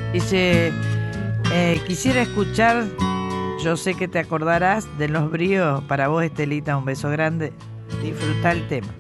Dice, quisiera escuchar, yo sé que te acordarás de Los Bríos. Para vos, Estelita, un beso grande. Disfruta el tema.